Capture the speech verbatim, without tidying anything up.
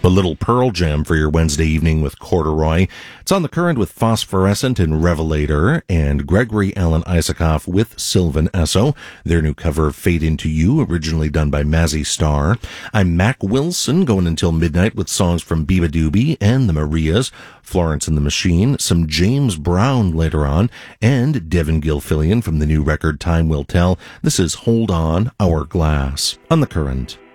A little Pearl Jam for your Wednesday evening with Corduroy. It's on the current with Phosphorescent and Revelator, and Gregory Alan Isaacoff with Sylvan Esso. Their new cover of Fade Into You, originally done by Mazzy Star. I'm Mac Wilson, going until midnight with songs from Biba Doobie and the Marias, Florence and the Machine, some James Brown later on, and Devin Gilfillian from the new record Time Will Tell. This is Hold On, Hourglass, on the current.